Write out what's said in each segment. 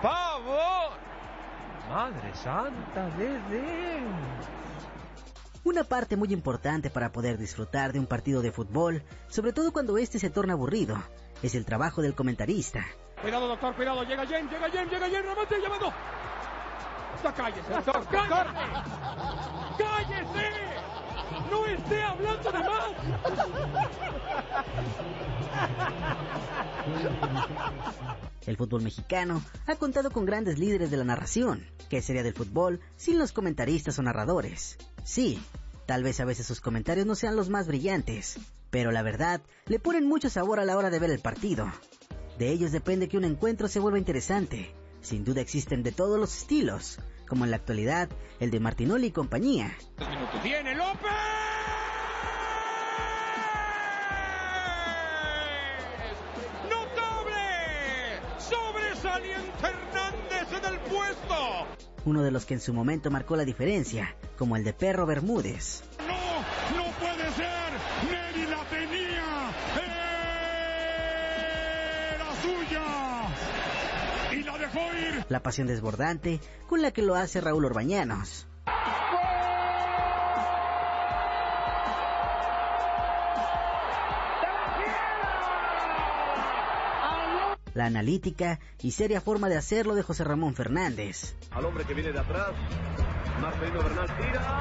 favor! ¡Madre Santa de Dios! Una parte muy importante para poder disfrutar de un partido de fútbol, sobre todo cuando este se torna aburrido, es el trabajo del comentarista. Cuidado, doctor, cuidado, llega James, remate, llamando. ¡Ya cállese, doctor! ¡Cállese! ¡No esté hablando de más! El fútbol mexicano ha contado con grandes líderes de la narración. ¿Qué sería del fútbol sin los comentaristas o narradores? Sí, tal vez a veces sus comentarios no sean los más brillantes, pero la verdad, le ponen mucho sabor a la hora de ver el partido. De ellos depende que un encuentro se vuelva interesante. Sin duda existen de todos los estilos, como en la actualidad, el de Martinoli y compañía. ¡Viene López! ¡Sobresaliente Hernández en el puesto! Uno de los que en su momento marcó la diferencia, como el de Perro Bermúdez. ¡No puede ser! ¡Neri la tenía! ¡Era suya! ¡Y la dejó ir! La pasión desbordante con la que lo hace Raúl Orbañanos. La analítica y seria forma de hacerlo de José Ramón Fernández. Al hombre que viene de atrás, Marcelino Bernal tira.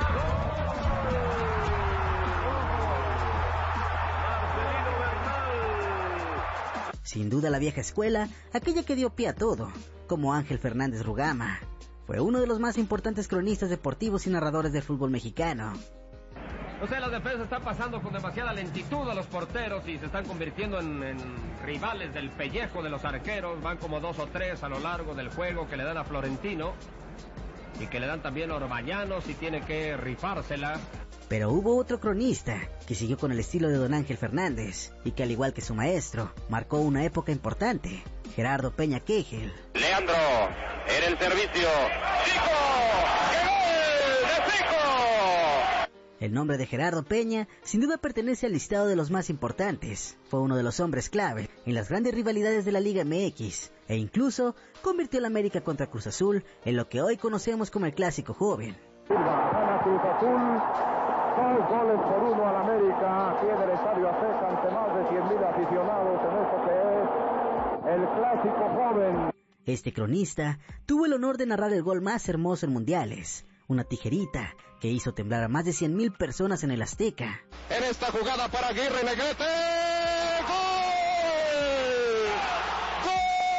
Marcelino Bernal. Sin duda la vieja escuela, aquella que dio pie a todo, como Ángel Fernández Rugama. Fue uno de los más importantes cronistas deportivos y narradores del fútbol mexicano. O sea, las defensas están pasando con demasiada lentitud a los porteros y se están convirtiendo en rivales del pellejo de los arqueros. Van como 2 o 3 a lo largo del juego que le dan a Florentino y que le dan también a Orbañanos y tiene que rifársela. Pero hubo otro cronista que siguió con el estilo de don Ángel Fernández y que al igual que su maestro, marcó una época importante, Gerardo Peña Kegel. Leandro, en el servicio. ¡Zico! ¡Qué gol de Zico! El nombre de Gerardo Peña sin duda pertenece al listado de los más importantes. Fue uno de los hombres clave en las grandes rivalidades de la Liga MX e incluso convirtió al América contra Cruz Azul en lo que hoy conocemos como el Clásico Joven. Gana Cruz Azul, 2-1 al América, aquí en el Estadio Azteca ante más de 100,000 aficionados en esto que es el Clásico Joven. Este cronista tuvo el honor de narrar el gol más hermoso en mundiales. Una tijerita que hizo temblar a más de 100,000 personas en el Azteca. En esta jugada para Aguirre Negrete. ¡Gol! ¡Gol!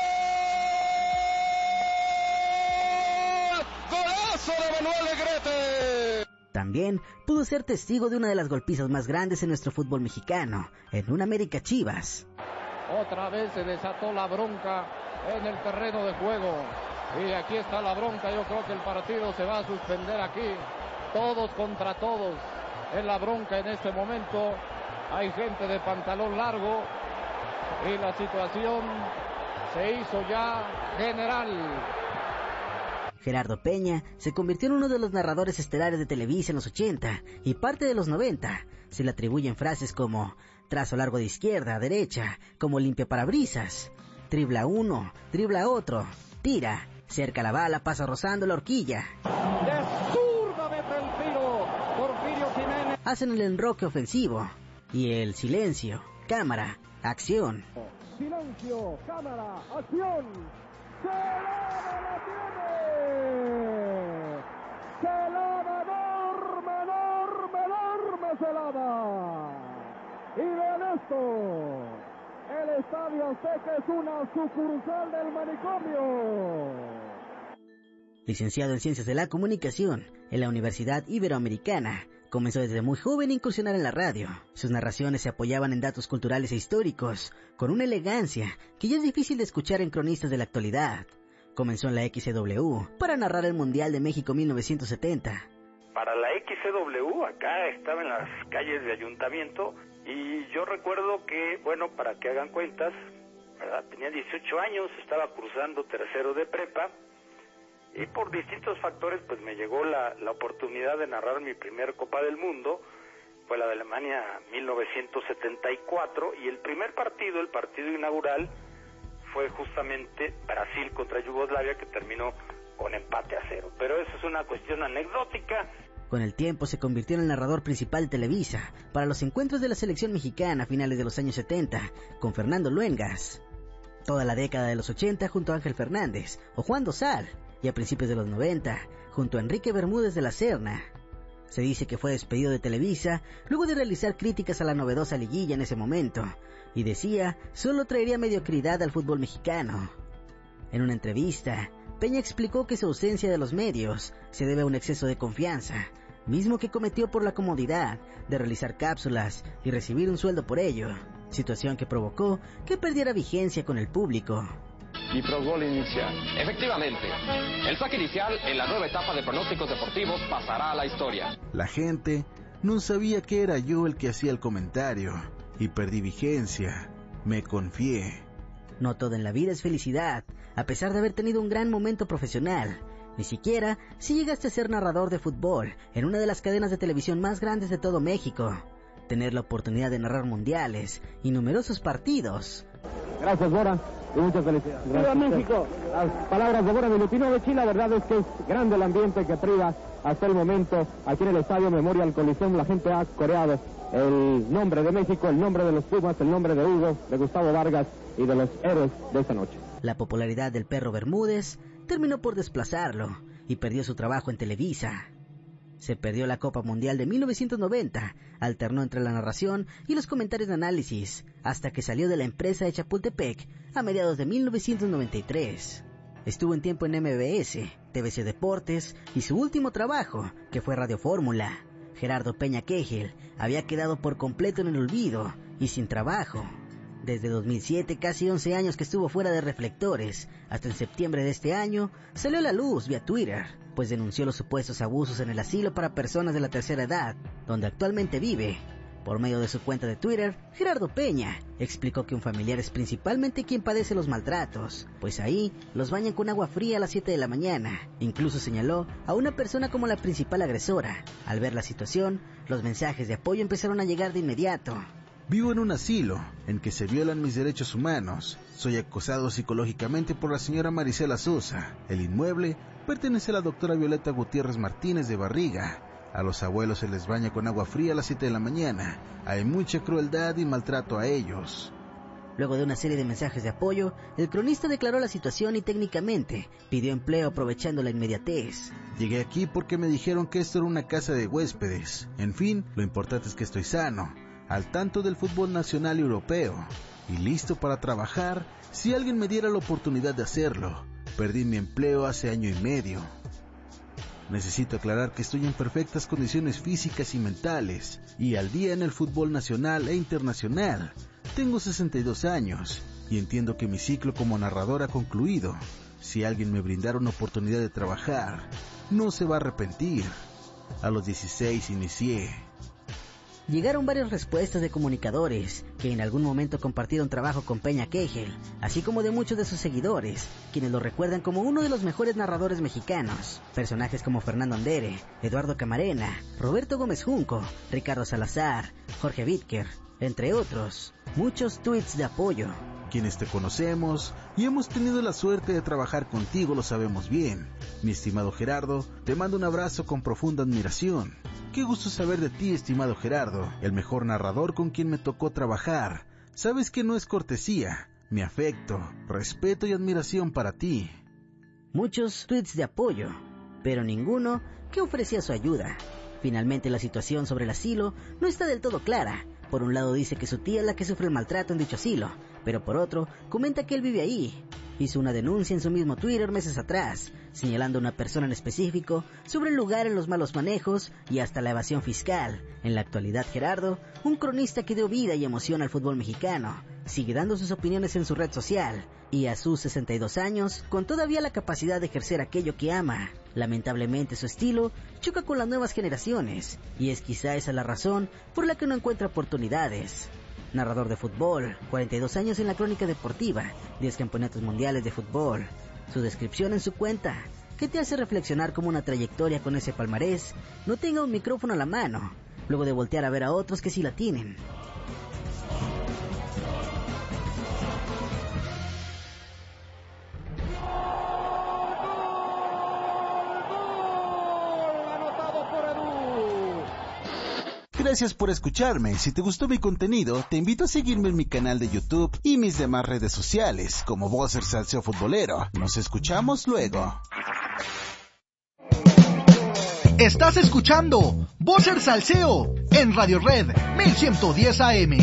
¡Golazo de Manuel Negrete! También pudo ser testigo de una de las golpizas más grandes en nuestro fútbol mexicano, en un América Chivas. Otra vez se desató la bronca en el terreno de juego. Y aquí está la bronca, yo creo que el partido se va a suspender aquí. Todos contra todos. En la bronca en este momento. Hay gente de pantalón largo. Y la situación se hizo ya general. Gerardo Peña se convirtió en uno de los narradores estelares de Televisa en los 80 y parte de los 90. Se le atribuyen frases como trazo largo de izquierda a derecha, como limpia parabrisas, dribla uno, dribla otro, tira, cerca la bala, pasa rozando la horquilla. De zurda mete el tiro, Porfirio Jiménez. Hacen el enroque ofensivo y el silencio, cámara, acción. Silencio, cámara, acción. ¡Se la tiene! ¡Se lava enorme, se lava! Y vean esto, el Estadio Azteca es una sucursal del manicomio. Licenciado en Ciencias de la Comunicación en la Universidad Iberoamericana, comenzó desde muy joven a incursionar en la radio. Sus narraciones se apoyaban en datos culturales e históricos, con una elegancia que ya es difícil de escuchar en cronistas de la actualidad. Comenzó en la XCW para narrar el Mundial de México 1970. Para la XCW, acá estaba en las calles de Ayuntamiento, y yo recuerdo que, bueno, para que hagan cuentas, ¿verdad? Tenía 18 años, estaba cursando tercero de prepa, y por distintos factores pues me llegó la oportunidad de narrar mi primer Copa del Mundo. Fue la de Alemania 1974, y el primer partido, el partido inaugural, fue justamente Brasil contra Yugoslavia, que terminó con empate a 0. Pero eso es una cuestión anecdótica. Con el tiempo se convirtió en el narrador principal de Televisa para los encuentros de la selección mexicana a finales de los años 70, con Fernando Luengas. Toda la década de los 80 junto a Ángel Fernández o Juan Dosal, y a principios de los 90 junto a Enrique Bermúdez de la Serna. Se dice que fue despedido de Televisa luego de realizar críticas a la novedosa liguilla en ese momento, y decía solo traería mediocridad al fútbol mexicano. En una entrevista, Peña explicó que su ausencia de los medios se debe a un exceso de confianza, mismo que cometió por la comodidad de realizar cápsulas y recibir un sueldo por ello, situación que provocó que perdiera vigencia con el público. Y pro gol inicial. Efectivamente, el saque inicial en la nueva etapa de pronósticos deportivos pasará a la historia. La gente no sabía que era yo el que hacía el comentario y perdí vigencia. Me confié. No todo en la vida es felicidad, a pesar de haber tenido un gran momento profesional. Ni siquiera si llegaste a ser narrador de fútbol en una de las cadenas de televisión más grandes de todo México. Tener la oportunidad de narrar mundiales y numerosos partidos. Gracias, Bora, y muchas felicidades. ¡Viva México! Las palabras de Bora Milutinovic, y la verdad es que es grande el ambiente que priva hasta el momento aquí en el Estadio Memorial Coliseum. La gente ha coreado el nombre de México, el nombre de los Pumas, el nombre de Hugo, de Gustavo Vargas y de los héroes de esta noche. La popularidad del Perro Bermúdez terminó por desplazarlo y perdió su trabajo en Televisa. Se perdió la Copa Mundial de 1990, alternó entre la narración y los comentarios de análisis, hasta que salió de la empresa de Chapultepec a mediados de 1993. Estuvo en tiempo en MBS, TVC Deportes y su último trabajo, que fue Radio Fórmula. Gerardo Peña Kegel había quedado por completo en el olvido y sin trabajo. Desde 2007, casi 11 años que estuvo fuera de reflectores, hasta en septiembre de este año, salió a la luz vía Twitter, pues denunció los supuestos abusos en el asilo para personas de la tercera edad, donde actualmente vive. Por medio de su cuenta de Twitter, Gerardo Peña explicó que un familiar es principalmente quien padece los maltratos, pues ahí los bañan con agua fría a las 7 de la mañana. Incluso señaló a una persona como la principal agresora. Al ver la situación, los mensajes de apoyo empezaron a llegar de inmediato. Vivo en un asilo en que se violan mis derechos humanos. Soy acosado psicológicamente por la señora Marisela Sosa. El inmueble pertenece a la doctora Violeta Gutiérrez Martínez de Barriga. A los abuelos se les baña con agua fría a las 7 de la mañana. Hay mucha crueldad y maltrato a ellos. Luego de una serie de mensajes de apoyo, el cronista declaró la situación y técnicamente pidió empleo aprovechando la inmediatez. Llegué aquí porque me dijeron que esto era una casa de huéspedes. En fin, lo importante es que estoy sano, al tanto del fútbol nacional y europeo, y listo para trabajar si alguien me diera la oportunidad de hacerlo. Perdí mi empleo hace año y medio. Necesito aclarar que estoy en perfectas condiciones físicas y mentales, y al día en el fútbol nacional e internacional. Tengo 62 años, y entiendo que mi ciclo como narrador ha concluido. Si alguien me brindara una oportunidad de trabajar, no se va a arrepentir. A los 16 inicié. Llegaron varias respuestas de comunicadores que en algún momento compartieron trabajo con Peña Kegel, así como de muchos de sus seguidores, quienes lo recuerdan como uno de los mejores narradores mexicanos. Personajes como Fernando Andere, Eduardo Camarena, Roberto Gómez Junco, Ricardo Salazar, Jorge Vídker, entre otros. Muchos tweets de apoyo. Quienes te conocemos y hemos tenido la suerte de trabajar contigo lo sabemos bien. Mi estimado Gerardo, te mando un abrazo con profunda admiración. Qué gusto saber de ti, estimado Gerardo, el mejor narrador con quien me tocó trabajar. Sabes que no es cortesía, mi afecto, respeto y admiración para ti. Muchos tweets de apoyo, pero ninguno que ofrecía su ayuda. Finalmente la situación sobre el asilo no está del todo clara. Por un lado dice que su tía es la que sufre el maltrato en dicho asilo, pero por otro comenta que él vive ahí. Hizo una denuncia en su mismo Twitter meses atrás, señalando a una persona en específico sobre el lugar en los malos manejos y hasta la evasión fiscal. En la actualidad, Gerardo, un cronista que dio vida y emoción al fútbol mexicano, sigue dando sus opiniones en su red social, y a sus 62 años, con todavía la capacidad de ejercer aquello que ama. Lamentablemente su estilo choca con las nuevas generaciones, y es quizá esa la razón por la que no encuentra oportunidades. Narrador de fútbol, 42 años en la crónica deportiva, 10 campeonatos mundiales de fútbol. Su descripción en su cuenta, que te hace reflexionar como una trayectoria con ese palmarés no tenga un micrófono a la mano, luego de voltear a ver a otros que sí la tienen. gracias por escucharme. Si te gustó mi contenido, te invito a seguirme en mi canal de YouTube y mis demás redes sociales, como Bosser Salseo Futbolero. Nos escuchamos luego. Estás escuchando Bosser Salseo en Radio Red 1110 AM.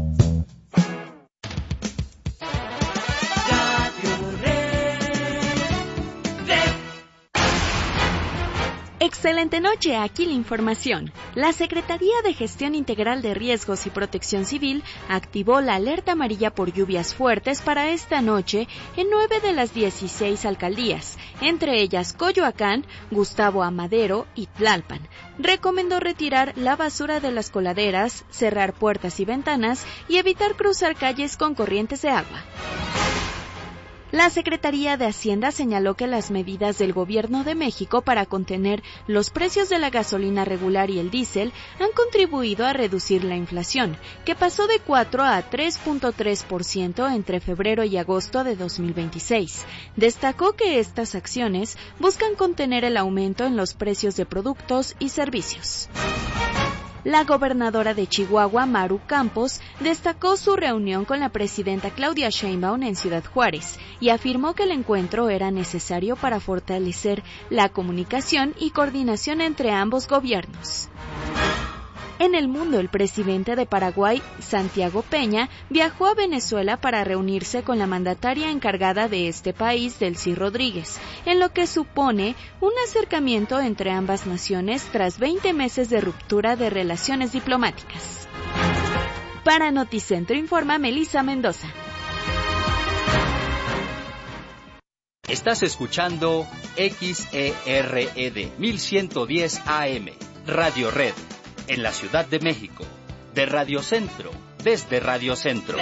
Excelente noche, aquí la información. La Secretaría de Gestión Integral de Riesgos y Protección Civil activó la alerta amarilla por lluvias fuertes para esta noche en 9 de las 16 alcaldías, entre ellas Coyoacán, Gustavo Amadero y Tlalpan. Recomendó retirar la basura de las coladeras, cerrar puertas y ventanas y evitar cruzar calles con corrientes de agua. La Secretaría de Hacienda señaló que las medidas del Gobierno de México para contener los precios de la gasolina regular y el diésel han contribuido a reducir la inflación, que pasó de 4 a 3.3% entre febrero y agosto de 2026. Destacó que estas acciones buscan contener el aumento en los precios de productos y servicios. La gobernadora de Chihuahua, Maru Campos, destacó su reunión con la presidenta Claudia Sheinbaum en Ciudad Juárez y afirmó que el encuentro era necesario para fortalecer la comunicación y coordinación entre ambos gobiernos. En el mundo, el presidente de Paraguay, Santiago Peña, viajó a Venezuela para reunirse con la mandataria encargada de este país, Delcy Rodríguez, en lo que supone un acercamiento entre ambas naciones tras 20 meses de ruptura de relaciones diplomáticas. Para Noticentro informa Melissa Mendoza. Estás escuchando XERED 1110 AM, Radio Red. En la Ciudad de México, de Radio Centro, desde Radio Centro.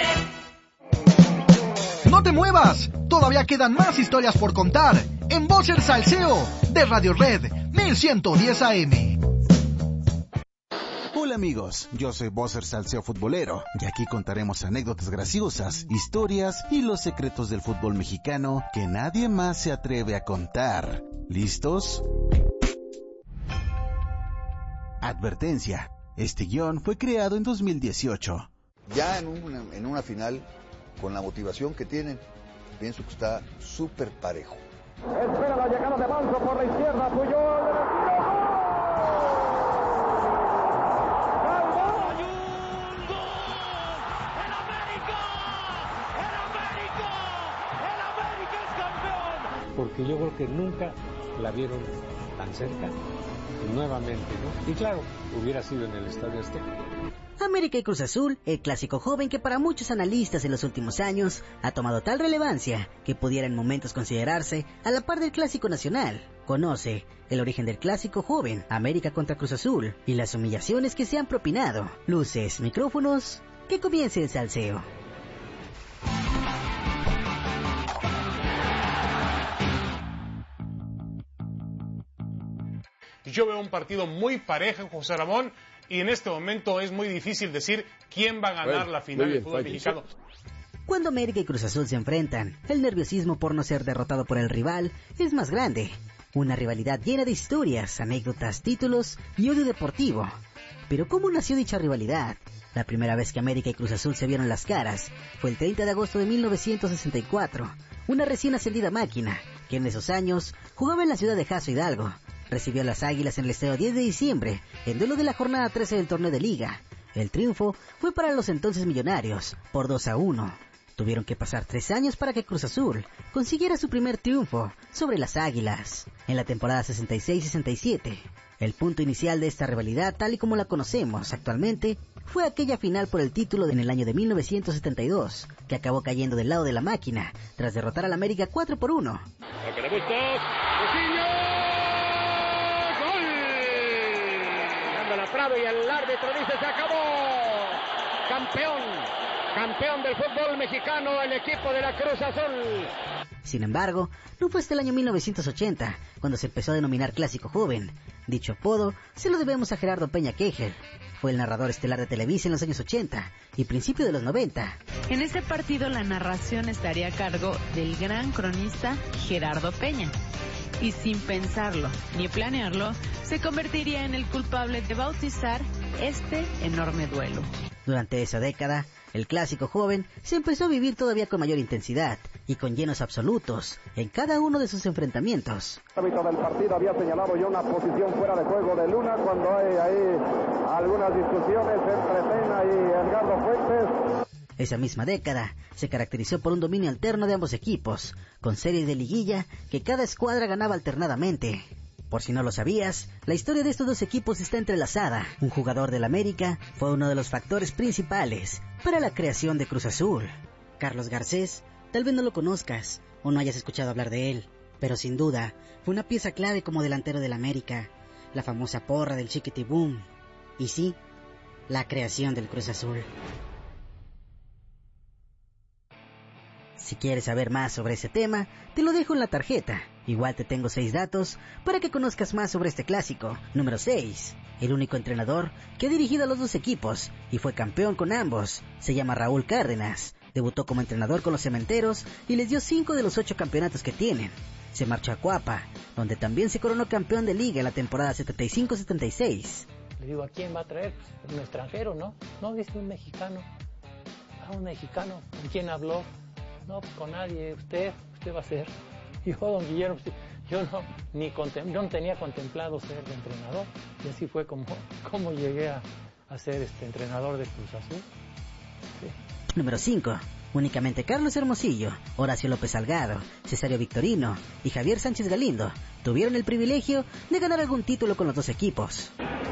¡No te muevas! Todavía quedan más historias por contar en Bosser Salseo de Radio Red 1110 AM. Hola amigos, yo soy Bosser Salseo Futbolero y aquí contaremos anécdotas graciosas, historias y los secretos del fútbol mexicano que nadie más se atreve a contar. ¿Listos? Advertencia, este guión fue creado en 2018. Ya en una final, con la motivación que tienen, pienso que está súper parejo. Espera la llegada de Manso por la izquierda, Puyol. Porque yo creo que nunca la vieron tan cerca, nuevamente, ¿no? Y claro, hubiera sido en el Estadio Azteca. América y Cruz Azul, el clásico joven que para muchos analistas en los últimos años ha tomado tal relevancia que pudiera en momentos considerarse a la par del clásico nacional. Conoce el origen del clásico joven, América contra Cruz Azul, y las humillaciones que se han propinado. Luces, micrófonos, que comience el salseo. Yo veo un partido muy parejo, José Ramón, y en este momento es muy difícil decir quién va a ganar la final del fútbol mexicano. Cuando América y Cruz Azul se enfrentan, el nerviosismo por no ser derrotado por el rival es más grande. Una rivalidad llena de historias, anécdotas, títulos y odio deportivo. Pero ¿cómo nació dicha rivalidad? La primera vez que América y Cruz Azul se vieron las caras fue el 30 de agosto de 1964. Una recién ascendida máquina, que en esos años jugaba en la ciudad de Jasso Hidalgo, recibió a las Águilas en el estadio 10 de diciembre, en duelo de la jornada 13 del torneo de Liga. El triunfo fue para los entonces Millonarios, por 2-1. Tuvieron que pasar 3 años para que Cruz Azul consiguiera su primer triunfo sobre las Águilas, en la temporada 66-67. El punto inicial de esta rivalidad, tal y como la conocemos actualmente, fue aquella final por el título en el año de 1972, que acabó cayendo del lado de la máquina, tras derrotar al América 4-1. La Prado y el árbitro dice se acabó. Campeón del fútbol mexicano, el equipo de la Cruz Azul. Sin embargo, no fue hasta el año 1980 cuando se empezó a denominar Clásico Joven. Dicho apodo se lo debemos a Gerardo Peña Kegel. Fue el narrador estelar de Televisa en los años 80 y principio de los 90. En este partido la narración estaría a cargo del gran cronista Gerardo Peña. Y sin pensarlo ni planearlo, se convertiría en el culpable de bautizar este enorme duelo. Durante esa década, el clásico joven se empezó a vivir todavía con mayor intensidad y con llenos absolutos en cada uno de sus enfrentamientos. El árbitro del partido había señalado ya una posición fuera de juego de Luna cuando hay ahí algunas discusiones entre Tena y Edgardo Fuentes. Esa misma década se caracterizó por un dominio alterno de ambos equipos, con series de liguilla que cada escuadra ganaba alternadamente. Por si no lo sabías, la historia de estos dos equipos está entrelazada. Un jugador del América fue uno de los factores principales para la creación de Cruz Azul. Carlos Garcés, tal vez no lo conozcas o no hayas escuchado hablar de él, pero sin duda fue una pieza clave como delantero del América, la famosa porra del Chiquitibum, y sí, la creación del Cruz Azul. Si quieres saber más sobre ese tema, te lo dejo en la tarjeta. Igual te tengo 6 datos para que conozcas más sobre este clásico. Número 6. El único entrenador que ha dirigido a los dos equipos y fue campeón con ambos. Se llama Raúl Cárdenas. Debutó como entrenador con los Cementeros y les dio 5 de los 8 campeonatos que tienen. Se marchó a Cuapa, donde también se coronó campeón de liga en la temporada 75-76. Le digo, ¿a quién va a traer? Pues un extranjero, ¿no? No, dice un mexicano. Ah, un mexicano. ¿Con quién habló? No, pues con nadie, usted va a ser. Yo, don Guillermo, yo no tenía contemplado ser entrenador. Y así fue como llegué a ser entrenador de Cruz Azul. Sí. Número 5. Únicamente Carlos Hermosillo, Horacio López Salgado, Cesario Victorino y Javier Sánchez Galindo tuvieron el privilegio de ganar algún título con los dos equipos.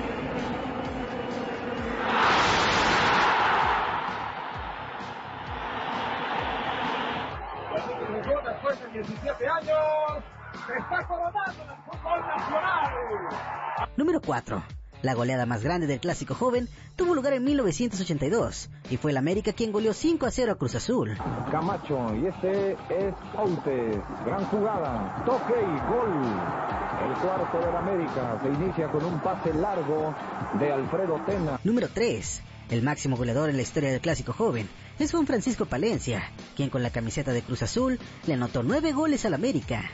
Después de 17 años, se está coronando el fútbol nacional. Número 4. La goleada más grande del clásico joven tuvo lugar en 1982 y fue el América quien goleó 5-0 a Cruz Azul. Camacho, y este es Autes, gran jugada, toque y gol. El cuarto del América se inicia con un pase largo de Alfredo Tena. Número 3. El máximo goleador en la historia del clásico joven es Juan Francisco Palencia, quien con la camiseta de Cruz Azul le anotó 9 goles al América.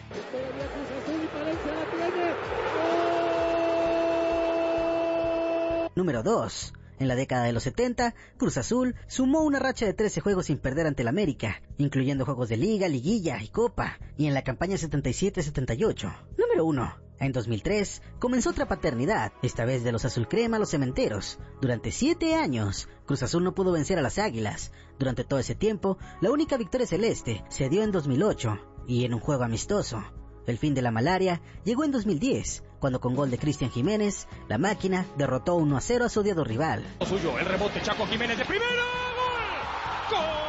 Número 2. En la década de los 70, Cruz Azul sumó una racha de 13 juegos sin perder ante el América, incluyendo juegos de Liga, Liguilla y Copa, y en la campaña 77-78. Número 1. En 2003, comenzó otra paternidad, esta vez de los Azul Crema a los Cementeros. Durante 7 años, Cruz Azul no pudo vencer a las Águilas. Durante todo ese tiempo, la única victoria celeste se dio en 2008, y en un juego amistoso. El fin de la malaria llegó en 2010, cuando con gol de Cristian Jiménez, la máquina derrotó 1-0 a su odiado rival. Suyo, el rebote, Chaco Jiménez de primera, ¡gol! ¡Gol!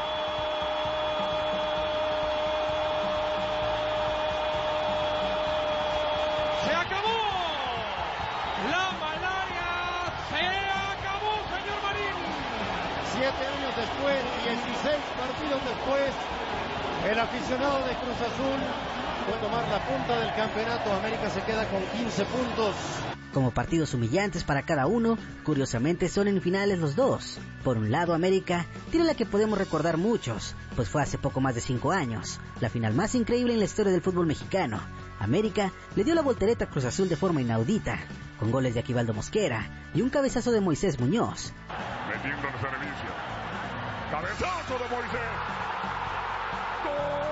¡Se acabó! ¡La malaria se acabó, señor Marín! 7 años después, 16 partidos después, el aficionado de Cruz Azul puede tomar la punta del campeonato. América se queda con 15 puntos. Como partidos humillantes para cada uno, curiosamente son en finales los dos. Por un lado, América tiene la que podemos recordar muchos, pues fue hace poco más de 5 años, la final más increíble en la historia del fútbol mexicano. América le dio la voltereta a Cruz Azul de forma inaudita, con goles de Aquivaldo Mosquera y un cabezazo de Moisés Muñoz. Metiendo el servicio. Cabezazo de Moisés. ¡Gol!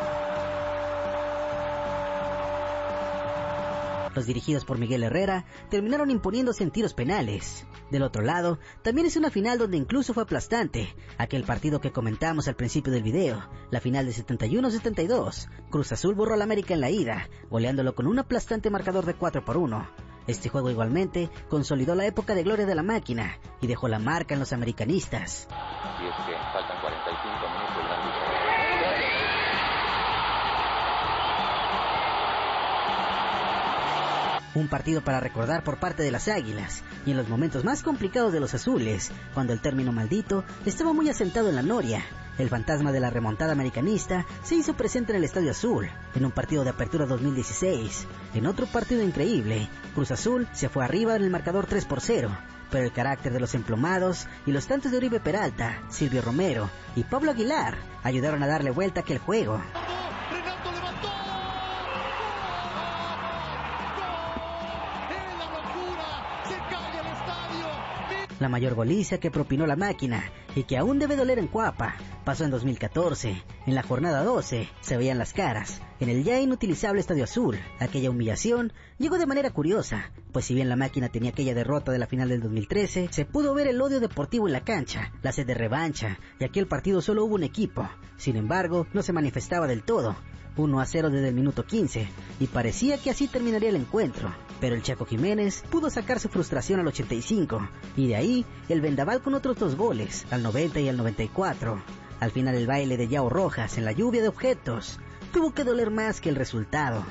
Los dirigidos por Miguel Herrera terminaron imponiéndose en tiros penales. Del otro lado, también es una final donde incluso fue aplastante, aquel partido que comentamos al principio del video, la final de 71-72. Cruz Azul borró al América en la ida, goleándolo con un aplastante marcador de 4-1. Este juego igualmente consolidó la época de gloria de la máquina y dejó la marca en los americanistas. Y es que faltan 45 minutos. Un partido para recordar por parte de las Águilas, y en los momentos más complicados de los azules, cuando el término maldito estaba muy asentado en la noria. El fantasma de la remontada americanista se hizo presente en el Estadio Azul, en un partido de apertura 2016. En otro partido increíble, Cruz Azul se fue arriba en el marcador 3-0, pero el carácter de los emplumados y los tantos de Oribe Peralta, Silvio Romero y Pablo Aguilar ayudaron a darle vuelta a aquel juego. La mayor goliza que propinó la máquina y que aún debe doler en Cuapa pasó en 2014. En la jornada 12 se veían las caras. En el ya inutilizable Estadio Azul, aquella humillación llegó de manera curiosa, pues si bien la máquina tenía aquella derrota de la final del 2013, se pudo ver el odio deportivo en la cancha, la sed de revancha, y aquel partido solo hubo un equipo. Sin embargo, no se manifestaba del todo. 1-0 desde el minuto 15, y parecía que así terminaría el encuentro, pero el Chaco Jiménez pudo sacar su frustración al 85, y de ahí el vendaval con otros 2 goles, al 90 y al 94. Al final el baile de Yao Rojas en la lluvia de objetos tuvo que doler más que el resultado.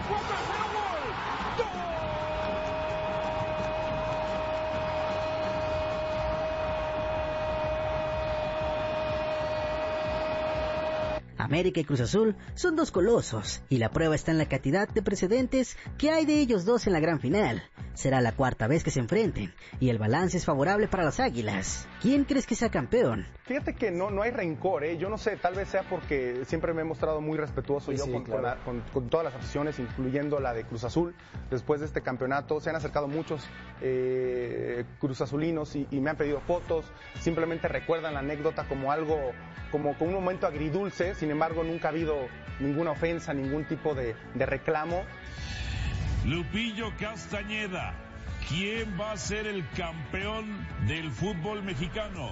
América y Cruz Azul son 2 colosos, y la prueba está en la cantidad de precedentes que hay de ellos dos en la gran final. Será la 4ª vez que se enfrenten, y el balance es favorable para las Águilas. ¿Quién crees que sea campeón? Fíjate que no hay rencor, yo no sé, tal vez sea porque siempre me he mostrado muy respetuoso con todas las aficiones, incluyendo la de Cruz Azul. Después de este campeonato se han acercado muchos cruzazulinos y me han pedido fotos, simplemente recuerdan la anécdota como algo, como un momento agridulce. Sin embargo, nunca ha habido ninguna ofensa, ningún tipo de reclamo. Lupillo Castañeda, ¿quién va a ser el campeón del fútbol mexicano?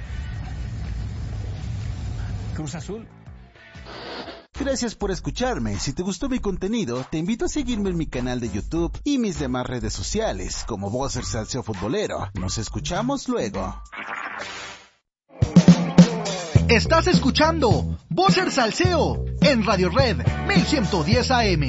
Cruz Azul. Gracias por escucharme. Si te gustó mi contenido, te invito a seguirme en mi canal de YouTube y mis demás redes sociales, como Boxer Salseo Futbolero. Nos escuchamos luego. Estás escuchando Boxer Salseo en Radio Red 1110 AM.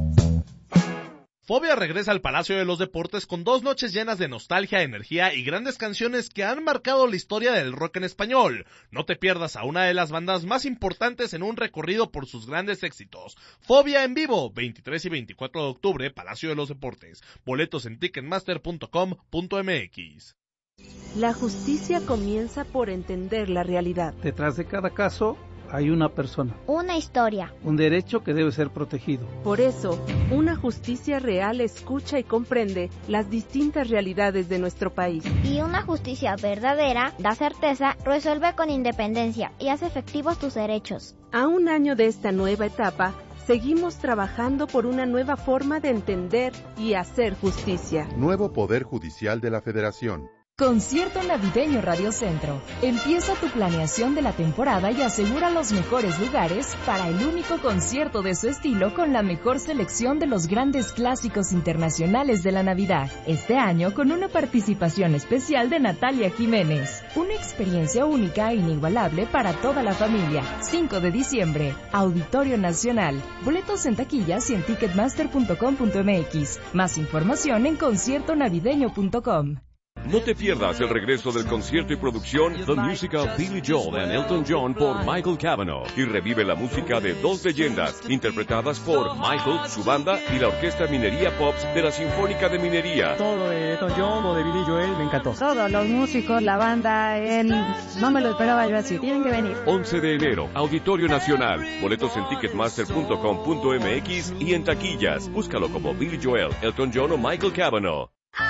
Fobia regresa al Palacio de los Deportes con 2 noches llenas de nostalgia, energía y grandes canciones que han marcado la historia del rock en español. No te pierdas a una de las bandas más importantes en un recorrido por sus grandes éxitos. Fobia en vivo, 23 y 24 de octubre, Palacio de los Deportes. Boletos en ticketmaster.com.mx. La justicia comienza por entender la realidad. Detrás de cada caso hay una persona, una historia, un derecho que debe ser protegido. Por eso, una justicia real escucha y comprende las distintas realidades de nuestro país. Y una justicia verdadera da certeza, resuelve con independencia y hace efectivos tus derechos. A un año de esta nueva etapa, seguimos trabajando por una nueva forma de entender y hacer justicia. Nuevo Poder Judicial de la Federación. Concierto Navideño Radio Centro. Empieza tu planeación de la temporada y asegura los mejores lugares para el único concierto de su estilo con la mejor selección de los grandes clásicos internacionales de la Navidad. Este año con una participación especial de Natalia Jiménez. Una experiencia única e inigualable para toda la familia. 5 de diciembre, Auditorio Nacional. Boletos en taquillas y en ticketmaster.com.mx. Más información en conciertonavideño.com. No te pierdas el regreso del concierto y producción The Musical Billy Joel and Elton John por Michael Cavanaugh y revive la música de 2 leyendas interpretadas por Michael, su banda y la Orquesta Minería Pops de la Sinfónica de Minería. Todo de Elton John o de Billy Joel me encantó. Todos los músicos, la banda, no me lo esperaba yo así, tienen que venir. 11 de enero, Auditorio Nacional. Boletos en ticketmaster.com.mx y en taquillas. Búscalo como Billy Joel, Elton John o Michael Cavanaugh.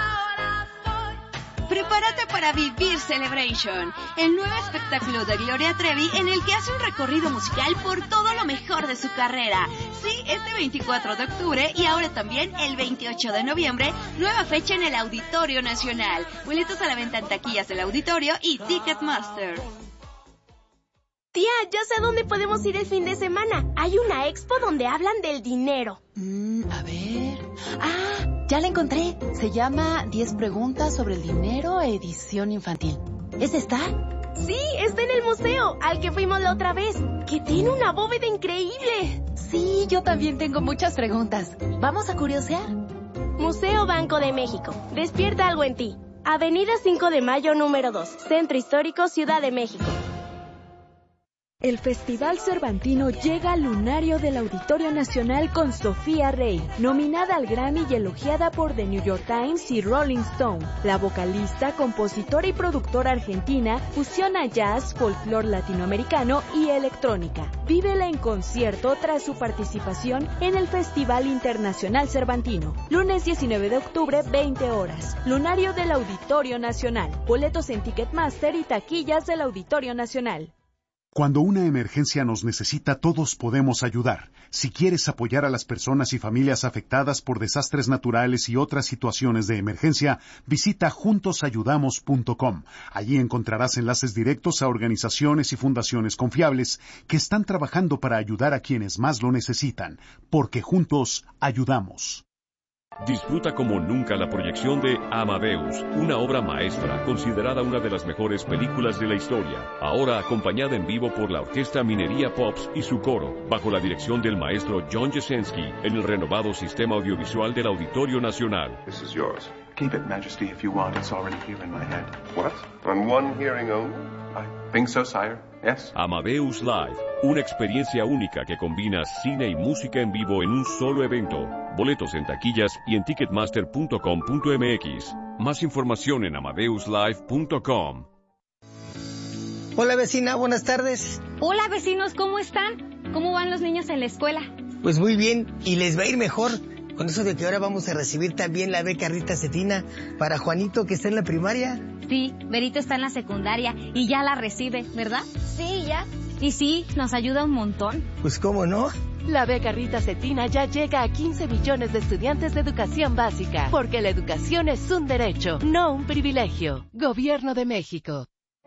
Prepárate para vivir Celebration, el nuevo espectáculo de Gloria Trevi en el que hace un recorrido musical por todo lo mejor de su carrera. Sí, este 24 de octubre y ahora también el 28 de noviembre, nueva fecha en el Auditorio Nacional. Boletos a la venta en taquillas del Auditorio y Ticketmaster. Tía, ya sé a dónde podemos ir el fin de semana. Hay una expo donde hablan del dinero. A ver... ya la encontré. Se llama 10 preguntas sobre el dinero, edición infantil. ¿Es esta? Sí, está en el museo, al que fuimos la otra vez, que tiene una bóveda increíble. Sí, yo también tengo muchas preguntas. ¿Vamos a curiosear? Museo Banco de México. Despierta algo en ti. Avenida 5 de Mayo, número 2. Centro Histórico, Ciudad de México. El Festival Cervantino llega al lunario del Auditorio Nacional con Sofía Rey, nominada al Grammy y elogiada por The New York Times y Rolling Stone. La vocalista, compositora y productora argentina fusiona jazz, folclore latinoamericano y electrónica. Vívela en concierto tras su participación en el Festival Internacional Cervantino. Lunes 19 de octubre, 20 horas. Lunario del Auditorio Nacional. Boletos en Ticketmaster y taquillas del Auditorio Nacional. Cuando una emergencia nos necesita, todos podemos ayudar. Si quieres apoyar a las personas y familias afectadas por desastres naturales y otras situaciones de emergencia, visita juntosayudamos.com. Allí encontrarás enlaces directos a organizaciones y fundaciones confiables que están trabajando para ayudar a quienes más lo necesitan, porque juntos ayudamos. Disfruta como nunca la proyección de Amadeus, una obra maestra considerada una de las mejores películas de la historia. Ahora acompañada en vivo por la Orquesta Minería Pops y su coro, bajo la dirección del maestro John Jesensky, en el renovado sistema audiovisual del Auditorio Nacional. This is yours. Keep it, Majesty, if you want. It's already here in my head. What? On one hearing only? I think so, sire. Yes. Amadeus Live, una experiencia única que combina cine y música en vivo en un solo evento. Boletos en taquillas y en ticketmaster.com.mx. Más información en amadeuslive.com. Hola vecina, buenas tardes. Hola vecinos, ¿cómo están? ¿Cómo van los niños en la escuela? Pues muy bien, y les va a ir mejor. Con eso de que ahora vamos a recibir también la beca Rita Cetina para Juanito, que está en la primaria. Sí, Berito está en la secundaria y ya la recibe, ¿verdad? Sí, ya. Y sí, nos ayuda un montón. Pues cómo no. La beca Rita Cetina ya llega a 15 millones de estudiantes de educación básica, porque la educación es un derecho, no un privilegio. Gobierno de México.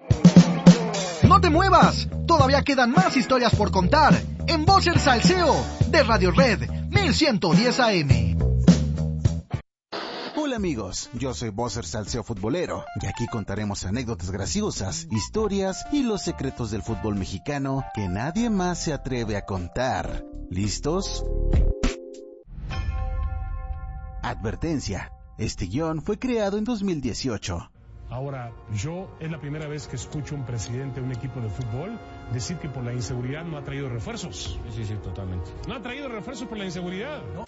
¡No te muevas! Todavía quedan más historias por contar en Voz el Salseo de Radio Red 1110 AM. Hola amigos, yo soy Bosser Salseo Futbolero y aquí contaremos anécdotas graciosas, historias y los secretos del fútbol mexicano que nadie más se atreve a contar. ¿Listos? Advertencia, este guión fue creado en 2018. Ahora, es la primera vez que escucho a un presidente de un equipo de fútbol decir que por la inseguridad no ha traído refuerzos. Sí, totalmente. ¿No ha traído refuerzos por la inseguridad? No.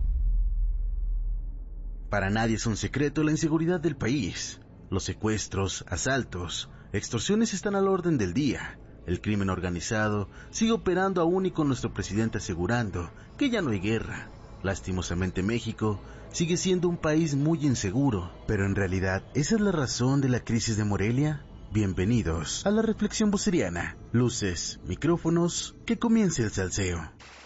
Para nadie es un secreto la inseguridad del país. Los secuestros, asaltos, extorsiones están al orden del día. El crimen organizado sigue operando aún y con nuestro presidente asegurando que ya no hay guerra. Lastimosamente México sigue siendo un país muy inseguro, pero en realidad, ¿esa es la razón de la crisis de Morelia? Bienvenidos a la reflexión voceriana. Luces, micrófonos, que comience el salseo.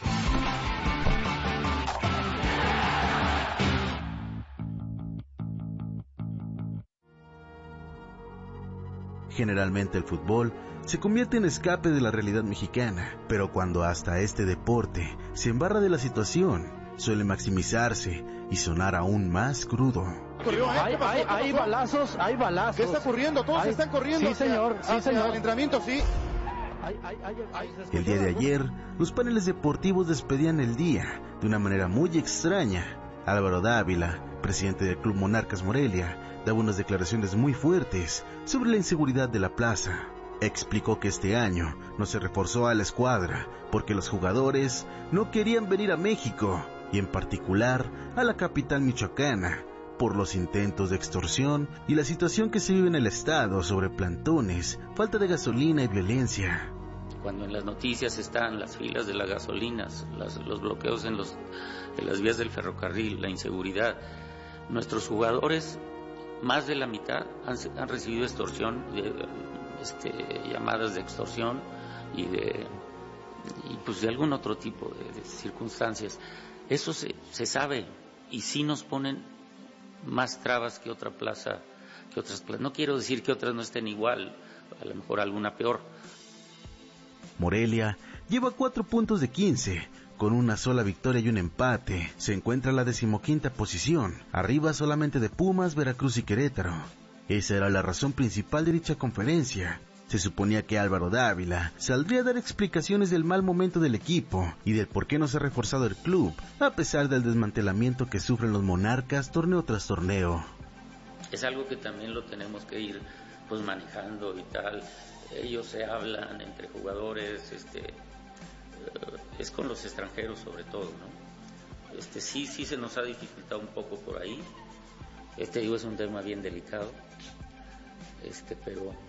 Generalmente el fútbol se convierte en escape de la realidad mexicana, pero cuando hasta este deporte se embarra de la situación, suele maximizarse y sonar aún más crudo. Hay balazos, hay balazos. ¿Qué está ocurriendo? Todos están corriendo. Sí, señor, sí, señor. El entrenamiento, sí. El día de ayer, los paneles deportivos despedían el día de una manera muy extraña. Álvaro Dávila, presidente del Club Monarcas Morelia, daba unas declaraciones muy fuertes sobre la inseguridad de la plaza. Explicó que este año no se reforzó a la escuadra porque los jugadores no querían venir a México, y en particular a la capital michoacana, por los intentos de extorsión y la situación que se vive en el estado sobre plantones, falta de gasolina y violencia. Cuando en las noticias están las filas de las gasolinas, los bloqueos en las vías del ferrocarril, la inseguridad, nuestros jugadores, más de la mitad han recibido extorsión, llamadas de extorsión y pues de algún otro tipo de circunstancias. Eso se sabe, y sí nos ponen más trabas que otra plaza, que otras plazas. No quiero decir que otras no estén igual, a lo mejor alguna peor. Morelia lleva 4 puntos de 15, con una sola victoria y un empate. Se encuentra en la 15ª posición, arriba solamente de Pumas, Veracruz y Querétaro. Esa era la razón principal de dicha conferencia. Se suponía que Álvaro Dávila saldría a dar explicaciones del mal momento del equipo y del por qué no se ha reforzado el club, a pesar del desmantelamiento que sufren los Monarcas torneo tras torneo. Es algo que también lo tenemos que ir pues manejando y tal. ellos se hablan entre jugadores, es con los extranjeros sobre todo, ¿no? Sí se nos ha dificultado un poco por ahí. Digo, es un tema bien delicado, pero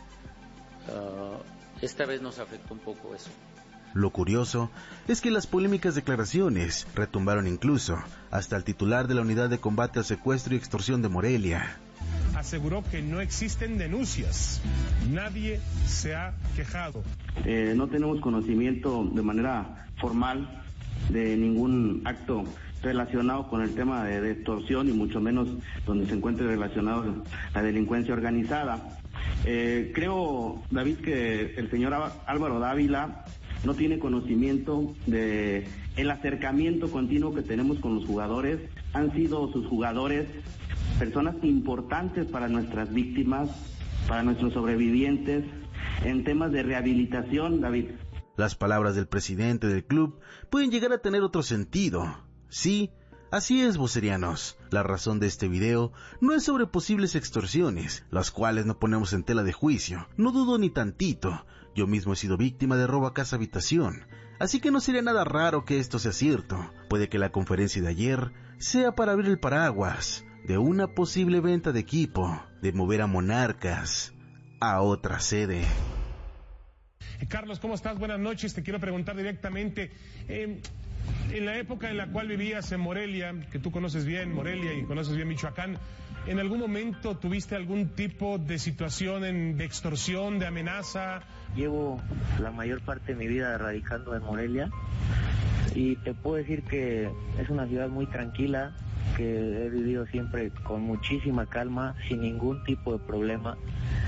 esta vez nos afectó un poco eso. Lo curioso es que las polémicas declaraciones retumbaron incluso hasta el titular de la Unidad de Combate al Secuestro y Extorsión de Morelia. Aseguró que no existen denuncias, nadie se ha quejado. No tenemos conocimiento de manera formal de ningún acto relacionado con el tema de extorsión y mucho menos donde se encuentre relacionado la delincuencia organizada. Creo, David, que el señor Álvaro Dávila no tiene conocimiento de el acercamiento continuo que tenemos con los jugadores. Han sido sus jugadores personas importantes para nuestras víctimas, para nuestros sobrevivientes, en temas de rehabilitación, David. Las palabras del presidente del club pueden llegar a tener otro sentido. Sí, así es, vocerianos. La razón de este video no es sobre posibles extorsiones, las cuales no ponemos en tela de juicio. No dudo ni tantito. Yo mismo he sido víctima de robo a casa habitación, así que no sería nada raro que esto sea cierto. Puede que la conferencia de ayer sea para abrir el paraguas de una posible venta de equipo, de mover a Monarcas a otra sede. Carlos, ¿cómo estás? Buenas noches. Te quiero preguntar directamente, en la época en la cual vivías en Morelia, que tú conoces bien Morelia y conoces bien Michoacán, ¿en algún momento tuviste algún tipo de situación de extorsión, de amenaza? Llevo la mayor parte de mi vida radicando en Morelia y te puedo decir que es una ciudad muy tranquila, que he vivido siempre con muchísima calma, sin ningún tipo de problema.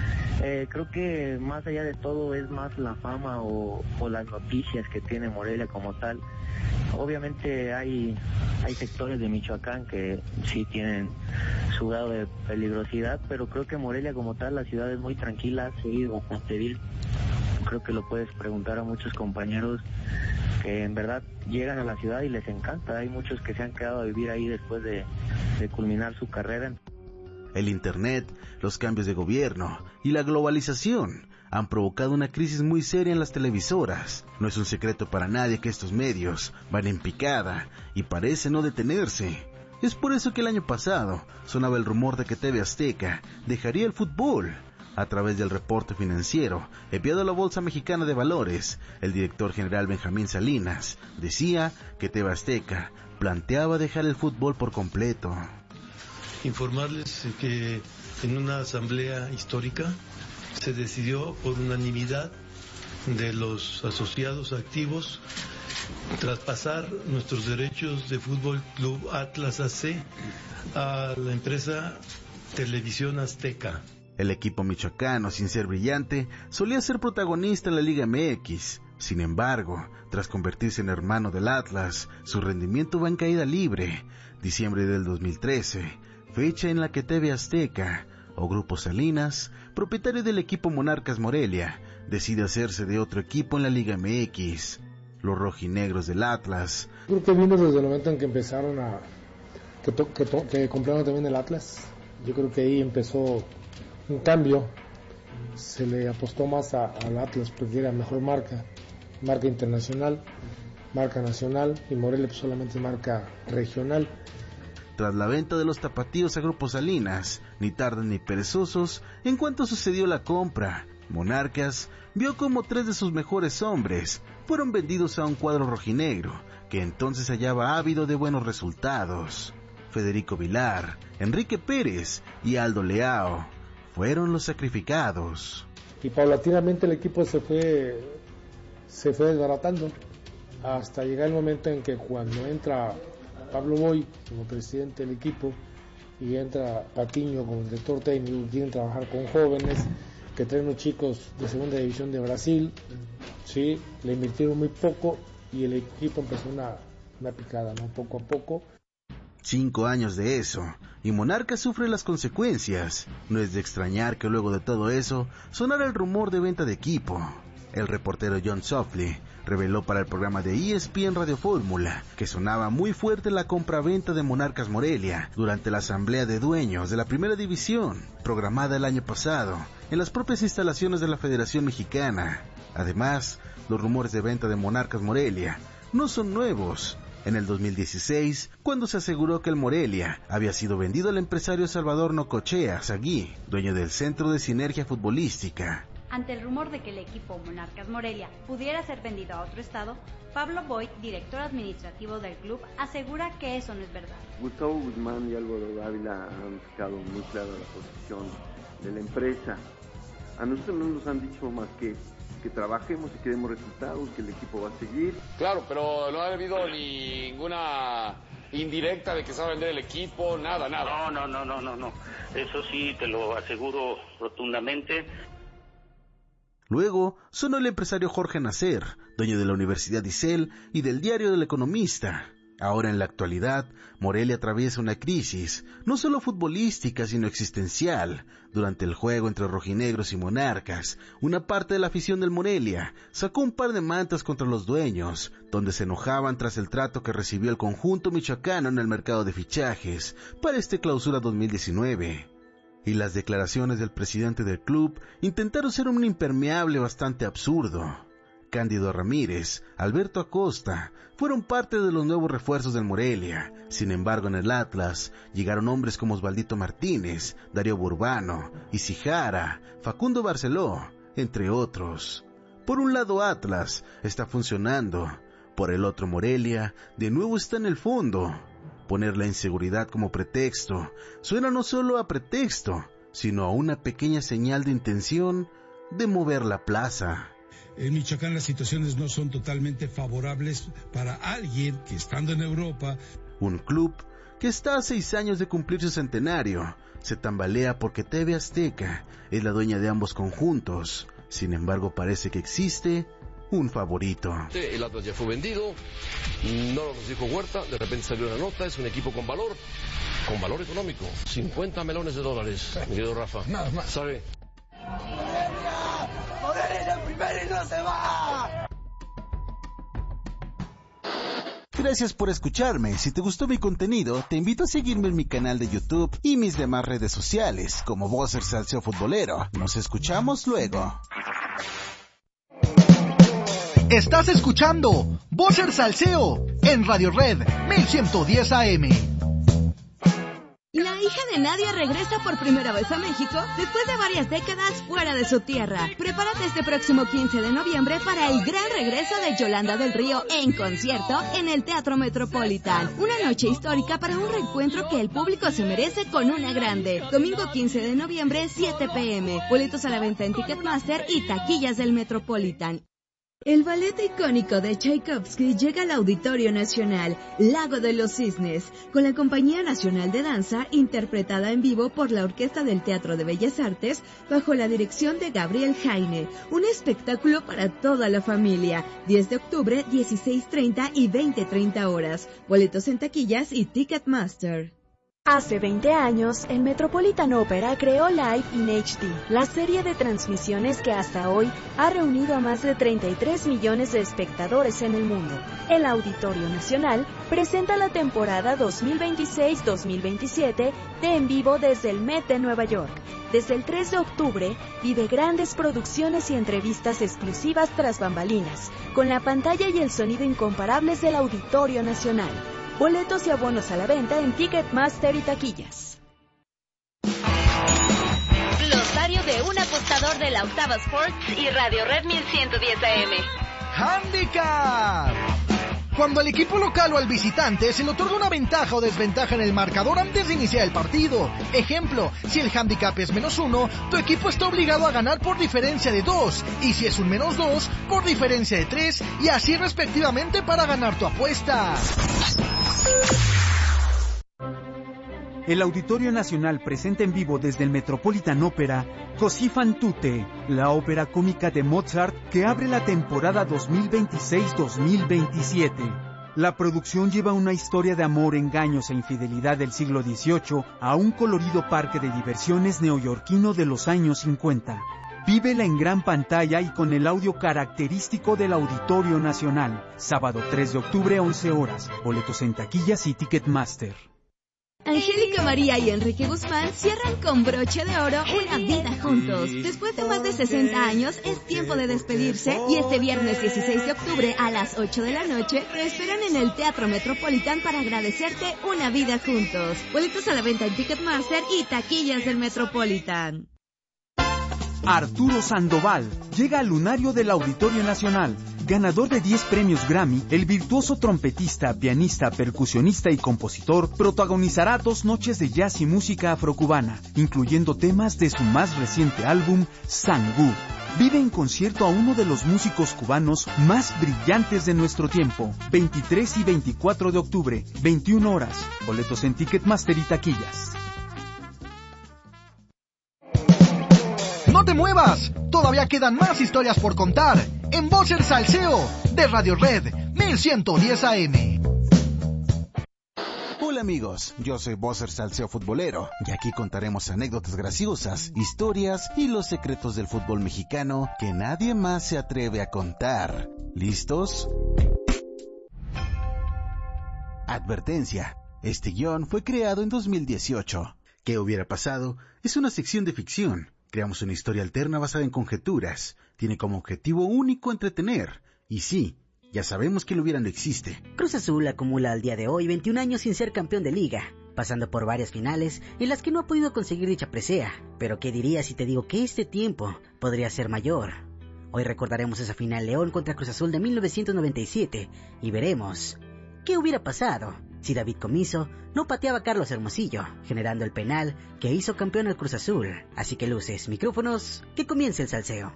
Creo que más allá de todo es más la fama o las noticias que tiene Morelia como tal. Obviamente hay sectores de Michoacán que sí tienen su grado de peligrosidad, pero creo que Morelia como tal, la ciudad es muy tranquila, se vive bastante bien. Creo que lo puedes preguntar a muchos compañeros que en verdad llegan a la ciudad y les encanta. Hay muchos que se han quedado a vivir ahí después de culminar su carrera. El internet, los cambios de gobierno y la globalización han provocado una crisis muy seria en las televisoras. No es un secreto para nadie que estos medios van en picada y parece no detenerse. Es por eso que el año pasado sonaba el rumor de que TV Azteca dejaría el fútbol. A través del reporte financiero enviado a la Bolsa Mexicana de Valores, el director general Benjamín Salinas decía que TV Azteca planteaba dejar el fútbol por completo. Informarles que en una asamblea histórica se decidió por unanimidad de los asociados activos traspasar nuestros derechos de Fútbol Club Atlas AC a la empresa Televisión Azteca. El equipo michoacano, sin ser brillante, solía ser protagonista en la Liga MX. Sin embargo, tras convertirse en hermano del Atlas, su rendimiento va en caída libre. Diciembre del 2013, fecha en la que TV Azteca, o Grupo Salinas, propietario del equipo Monarcas Morelia, decide hacerse de otro equipo en la Liga MX, los rojinegros del Atlas. Creo que vino desde el momento en que empezaron que compraron también el Atlas. Yo creo que ahí empezó un cambio, se le apostó más al Atlas porque era mejor marca internacional, marca nacional, y Morelia pues solamente marca regional. Tras la venta de los tapatíos a Grupo Salinas, ni tardan ni perezosos, en cuanto sucedió la compra, Monarcas vio como 3 de sus mejores hombres fueron vendidos a un cuadro rojinegro, que entonces se hallaba ávido de buenos resultados. Federico Vilar, Enrique Pérez y Aldo Leao fueron los sacrificados. Y paulatinamente el equipo se fue desbaratando, hasta llegar el momento en que cuando entra Pablo Boy como presidente del equipo y entra Patiño como director técnico, quieren trabajar con jóvenes que traen unos chicos de segunda división de Brasil, sí, le invirtieron muy poco y el equipo empezó una picada, ¿no? Poco a poco. 5 años de eso, y Monarcas sufre las consecuencias. No es de extrañar que luego de todo eso sonara el rumor de venta de equipo. El reportero John Softly reveló para el programa de ESPN Radio Fórmula que sonaba muy fuerte la compra-venta de Monarcas Morelia durante la asamblea de dueños de la Primera División, programada el año pasado, en las propias instalaciones de la Federación Mexicana. Además, los rumores de venta de Monarcas Morelia no son nuevos. En el 2016, cuando se aseguró que el Morelia había sido vendido al empresario Salvador Nocochea Sagui, dueño del Centro de Sinergia Futbolística. Ante el rumor de que el equipo Monarcas Morelia pudiera ser vendido a otro estado, Pablo Boy, director administrativo del club, asegura que eso no es verdad. Gustavo Guzmán y Álvaro Dávila han fijado muy clara la posición de la empresa. A nosotros no nos han dicho más que trabajemos y que demos resultados, que el equipo va a seguir. Claro, pero no ha habido ninguna indirecta de que se va a vender el equipo, nada. No. Eso sí, te lo aseguro rotundamente. Luego sonó el empresario Jorge Nacer, dueño de la Universidad ISEL y del diario del Economista. Ahora en la actualidad, Morelia atraviesa una crisis, no solo futbolística, sino existencial. Durante el juego entre rojinegros y monarcas, una parte de la afición del Morelia sacó un par de mantas contra los dueños, donde se enojaban tras el trato que recibió el conjunto michoacano en el mercado de fichajes para este clausura 2019. Y las declaraciones del presidente del club intentaron ser un impermeable bastante absurdo. Cándido Ramírez, Alberto Acosta, fueron parte de los nuevos refuerzos del Morelia. Sin embargo, en el Atlas llegaron hombres como Osvaldito Martínez, Darío Burbano, Isijara, Facundo Barceló, entre otros. Por un lado Atlas está funcionando, por el otro Morelia de nuevo está en el fondo. Poner la inseguridad como pretexto suena no solo a pretexto, sino a una pequeña señal de intención de mover la plaza. En Michoacán las situaciones no son totalmente favorables para alguien que estando en Europa... Un club que está a 6 años de cumplir su centenario se tambalea porque TV Azteca es la dueña de ambos conjuntos. Sin embargo, parece que existe un favorito. El Atlas ya fue vendido, no nos dijo Huerta, de repente salió una nota, es un equipo con valor económico, 50 melones de dólares, mi querido Rafa. Nada más. ¿Sabe? ¡Morelia primero y no se va! Gracias por escucharme. Si te gustó mi contenido, te invito a seguirme en mi canal de YouTube y mis demás redes sociales, como Boxer Salseo Futbolero. Nos escuchamos luego. Estás escuchando Boxer Salseo en Radio Red 1110 AM. La hija de Nadia regresa por primera vez a México después de varias décadas fuera de su tierra. Prepárate este próximo 15 de noviembre para el gran regreso de Yolanda del Río en concierto en el Teatro Metropolitan. Una noche histórica para un reencuentro que el público se merece con una grande. Domingo 15 de noviembre, 7 p.m. Boletos a la venta en Ticketmaster y taquillas del Metropolitan. El ballet icónico de Tchaikovsky llega al Auditorio Nacional, Lago de los Cisnes, con la Compañía Nacional de Danza, interpretada en vivo por la Orquesta del Teatro de Bellas Artes, bajo la dirección de Gabriel Jaine. Un espectáculo para toda la familia. 10 de octubre, 16:30 y 20:30 horas. Boletos en taquillas y Ticketmaster. Hace 20 años, el Metropolitan Opera creó Live in HD, la serie de transmisiones que hasta hoy ha reunido a más de 33 millones de espectadores en el mundo. El Auditorio Nacional presenta la temporada 2026-2027 de En Vivo desde el Met de Nueva York. Desde el 3 de octubre, vive grandes producciones y entrevistas exclusivas tras bambalinas, con la pantalla y el sonido incomparables del Auditorio Nacional. Boletos y abonos a la venta en Ticketmaster y taquillas. Glosario de un apostador de la Octava Sports y Radio Red 1110 AM. ¡Handicap! Cuando al equipo local o al visitante se le otorga una ventaja o desventaja en el marcador antes de iniciar el partido. Ejemplo, si el handicap es -1, tu equipo está obligado a ganar por diferencia de 2, y si es un -2, por diferencia de 3, y así respectivamente para ganar tu apuesta. El Auditorio Nacional presenta en vivo desde el Metropolitan Opera Così fan tutte, la ópera cómica de Mozart que abre la temporada 2026-2027. La producción lleva una historia de amor, engaños e infidelidad del siglo XVIII a un colorido parque de diversiones neoyorquino de los años 50. Vívela en gran pantalla y con el audio característico del Auditorio Nacional. Sábado 3 de octubre, 11 horas. Boletos en taquillas y Ticketmaster. Angélica María y Enrique Guzmán cierran con broche de oro una vida juntos. Después de más de 60 años, es tiempo de despedirse y este viernes 16 de octubre a las 8 de la noche te esperan en el Teatro Metropolitan para agradecerte una vida juntos. Boletos a la venta en Ticketmaster y taquillas del Metropolitan. Arturo Sandoval llega al lunario del Auditorio Nacional. Ganador de 10 premios Grammy, el virtuoso trompetista, pianista, percusionista y compositor protagonizará 2 noches de jazz y música afrocubana, incluyendo temas de su más reciente álbum, Sangú. Vive en concierto a uno de los músicos cubanos más brillantes de nuestro tiempo. 23 y 24 de octubre, 21 horas. Boletos en Ticketmaster y taquillas. ¡No te muevas! Todavía quedan más historias por contar en Voz el Salseo de Radio Red 1110 AM. Hola amigos, yo soy Bosser Salseo Futbolero y aquí contaremos anécdotas graciosas, historias y los secretos del fútbol mexicano que nadie más se atreve a contar. ¿Listos? Advertencia, este guión fue creado en 2018. ¿Qué hubiera pasado? Es una sección de ficción. Creamos una historia alterna basada en conjeturas. Tiene como objetivo único entretener. Y sí, ya sabemos que lo hubiera no existe. Cruz Azul acumula al día de hoy 21 años sin ser campeón de liga, pasando por varias finales en las que no ha podido conseguir dicha presea. Pero ¿qué dirías si te digo que este tiempo podría ser mayor? Hoy recordaremos esa final León contra Cruz Azul de 1997 y veremos qué hubiera pasado si David Comiso no pateaba a Carlos Hermosillo, generando el penal que hizo campeón al Cruz Azul. Así que luces, micrófonos, que comience el salseo.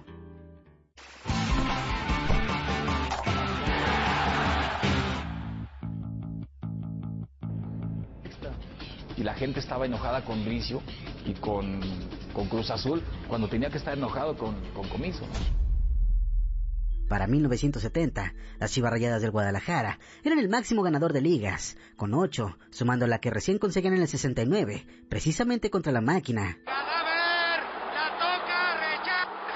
Y la gente estaba enojada con Bricio y con Cruz Azul, cuando tenía que estar enojado con Comiso. Para 1970, las Chivas Rayadas del Guadalajara eran el máximo ganador de ligas, con 8, sumando la que recién conseguían en el 69, precisamente contra la Máquina. ¡Cadáver! ¡La toca! ¡Rechaza!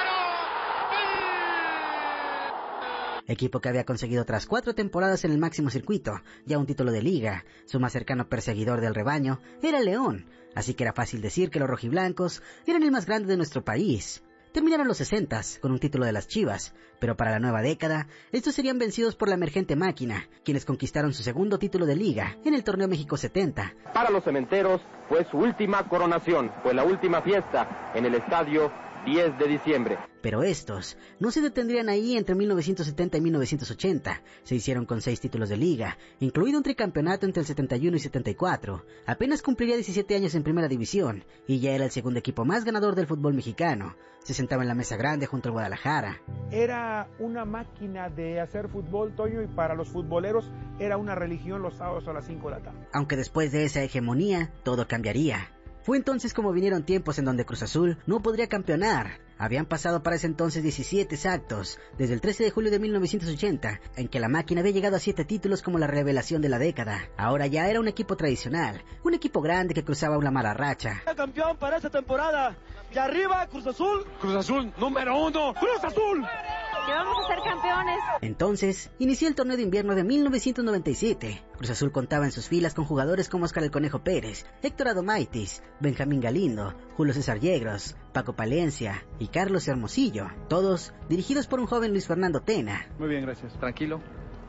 ¡Disparo! Equipo que había conseguido tras 4 temporadas en el máximo circuito, ya un título de liga. Su más cercano perseguidor del rebaño era León, así que era fácil decir que los rojiblancos eran el más grande de nuestro país. Terminaron los 60s con un título de las Chivas, pero para la nueva década, estos serían vencidos por la emergente Máquina, quienes conquistaron su segundo título de liga en el Torneo México 70. Para los cementeros fue su última coronación, fue la última fiesta en el estadio 10 de diciembre. Pero estos no se detendrían ahí. Entre 1970 y 1980. Se hicieron con 6 títulos de liga, incluido un tricampeonato entre el 71 y 74. Apenas cumpliría 17 años en primera división, y ya era el segundo equipo más ganador del fútbol mexicano. Se sentaba en la mesa grande junto al Guadalajara. Era una máquina de hacer fútbol, Toño, y para los futboleros era una religión los sábados a las 5 de la tarde. Aunque después de esa hegemonía, todo cambiaría. Fue entonces como vinieron tiempos en donde Cruz Azul no podría campeonar. Habían pasado para ese entonces 17 exactos, desde el 13 de julio de 1980, en que la Máquina había llegado a 7 títulos como la revelación de la década. Ahora ya era un equipo tradicional, un equipo grande que cruzaba una mala racha. Campeón para esta temporada, y arriba Cruz Azul. Cruz Azul, número 1, Cruz Azul. Que vamos a ser campeones. Entonces, inició el torneo de invierno de 1997. Cruz Azul contaba en sus filas con jugadores como Óscar el Conejo Pérez, Héctor Adomaitis, Benjamín Galindo, Julio César Yegros, Paco Palencia y Carlos Hermosillo, todos dirigidos por un joven Luis Fernando Tena. Muy bien, gracias. ¿Tranquilo?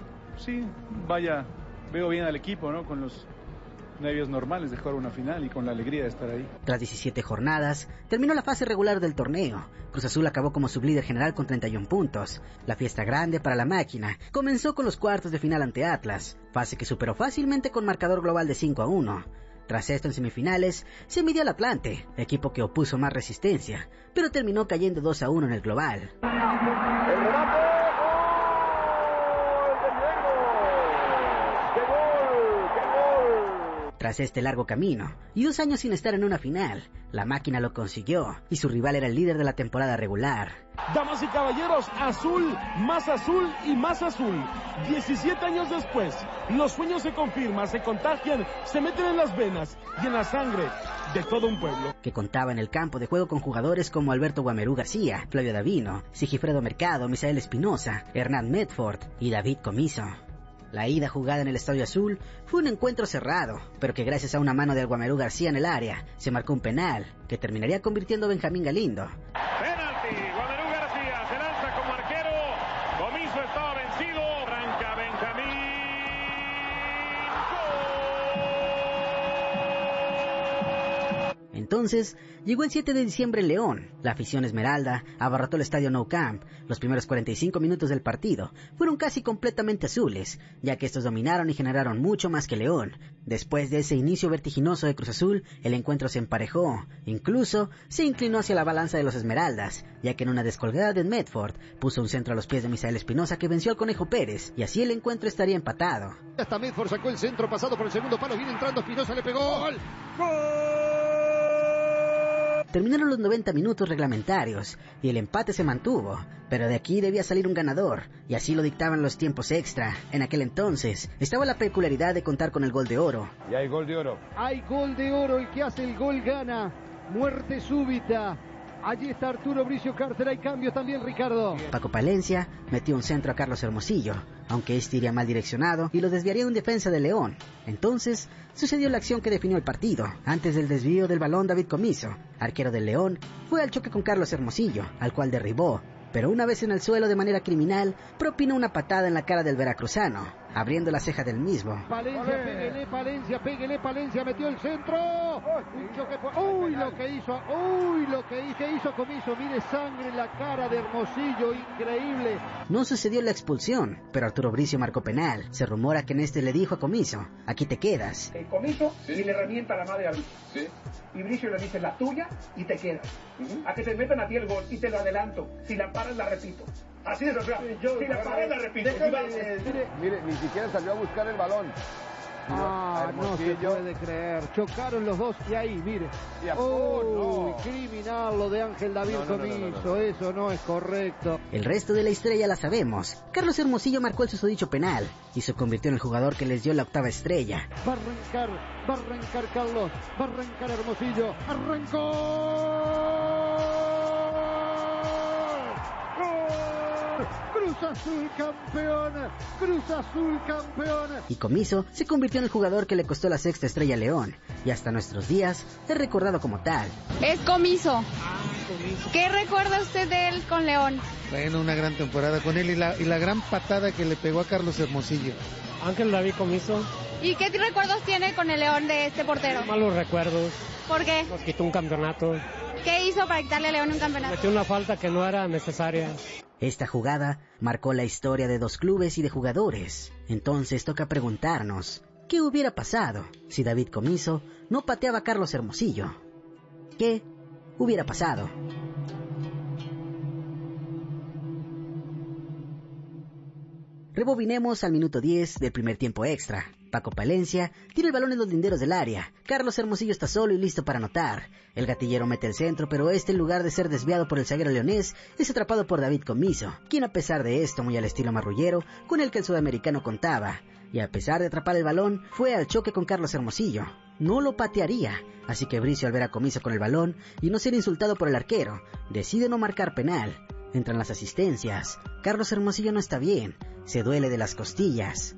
Sí, vaya, veo bien al equipo, ¿no? Con los nervios normales de jugar una final y con la alegría de estar ahí. Tras 17 jornadas, terminó la fase regular del torneo. Cruz Azul acabó como sublíder general con 31 puntos. La fiesta grande para la Máquina comenzó con los cuartos de final ante Atlas, fase que superó fácilmente con marcador global de 5-1. Tras esto, en semifinales, se midió al Atlante, equipo que opuso más resistencia, pero terminó cayendo 2-1 en el global. Tras este largo camino y 2 años sin estar en una final, la máquina lo consiguió y su rival era el líder de la temporada regular. Damas y caballeros, azul y más azul. 17 años después, los sueños se confirman, se contagian, se meten en las venas y en la sangre de todo un pueblo. Que contaba en el campo de juego con jugadores como Alberto Guamerú García, Flavio Davino, Sigifredo Mercado, Misael Espinosa, Hernán Medford y David Comiso. La ida jugada en el Estadio Azul fue un encuentro cerrado, pero que gracias a una mano de Guamerú García en el área, se marcó un penal que terminaría convirtiendo a Benjamín Galindo. Penalti, Guamerú García se lanza como arquero, Comiso estaba vencido, arranca Benjamín. Entonces, llegó el 7 de diciembre en León. La afición esmeralda abarrotó el estadio Nou Camp. Los primeros 45 minutos del partido fueron casi completamente azules, ya que estos dominaron y generaron mucho más que León. Después de ese inicio vertiginoso de Cruz Azul, el encuentro se emparejó. Incluso se inclinó hacia la balanza de los esmeraldas, ya que en una descolgada de Medford puso un centro a los pies de Misael Espinosa que venció al Conejo Pérez, y así el encuentro estaría empatado. Hasta Medford sacó el centro pasado por el segundo palo, viene entrando Espinosa, le pegó. ¡Gol! ¡Gol! Terminaron los 90 minutos reglamentarios y el empate se mantuvo, pero de aquí debía salir un ganador, y así lo dictaban los tiempos extra. En aquel entonces estaba la peculiaridad de contar con el gol de oro. Y hay gol de oro. Hay gol de oro, el que hace el gol gana. Muerte súbita. Allí está Arturo Bricio Carter, hay cambios también, Ricardo. Paco Palencia metió un centro a Carlos Hermosillo, aunque este iría mal direccionado y lo desviaría un defensa de León. Entonces sucedió la acción que definió el partido. Antes del desvío del balón, David Comiso, arquero del León, fue al choque con Carlos Hermosillo, al cual derribó, pero una vez en el suelo de manera criminal, propinó una patada en la cara del veracruzano, abriendo la ceja del mismo. Palencia, péguele, Palencia, metió el centro. Un choque, uy, lo que hizo Comiso, mire sangre en la cara de Hermosillo, increíble. No sucedió la expulsión, pero Arturo Bricio marcó penal. Se rumora que en este le dijo a Comiso, aquí te quedas. Comiso y le revienta la madre a Bricio. Sí. Y Bricio le dice, la tuya y te quedas. A que te metan a ti el gol y te lo adelanto. Si la paras, la repito. Así de verdad. Si la paras, la repito. Mire, ni siquiera salió a buscar el balón. No se puede creer. Chocaron los dos y ahí, mire. Criminal lo de Ángel David Comiso. No. Eso no es correcto. El resto de la historia ya la sabemos. Carlos Hermosillo marcó el susodicho penal y se convirtió en el jugador que les dio la 8ª estrella. Va a arrancar Carlos, va a arrancar Hermosillo. ¡Arrancó! Cruz Azul campeón. Y Comiso se convirtió en el jugador que le costó la 6ª estrella a León, y hasta nuestros días es recordado como tal. Es Comiso. ¿Qué recuerda usted de él con León? Bueno, una gran temporada con él y la gran patada que le pegó a Carlos Hermosillo. Ángel David Comiso. ¿Y qué recuerdos tiene con el León de este portero? Malos recuerdos. ¿Por qué? Nos quitó un campeonato. ¿Qué hizo para quitarle a León un campeonato? Metió una falta que no era necesaria. Esta jugada marcó la historia de 2 clubes y de jugadores. Entonces toca preguntarnos, ¿qué hubiera pasado si David Comiso no pateaba a Carlos Hermosillo? ¿Qué hubiera pasado? Rebobinemos al minuto 10 del primer tiempo extra. Paco Palencia tira el balón en los linderos del área. Carlos Hermosillo está solo y listo para anotar. El gatillero mete el centro, pero este, en lugar de ser desviado por el zaguero leonés, es atrapado por David Comiso, quien a pesar de esto, muy al estilo marrullero, con el que el sudamericano contaba, y a pesar de atrapar el balón, fue al choque con Carlos Hermosillo. No lo patearía, así que Bricio, al ver a Comiso con el balón y no ser insultado por el arquero, decide no marcar penal. Entran las asistencias. Carlos Hermosillo no está bien, se duele de las costillas.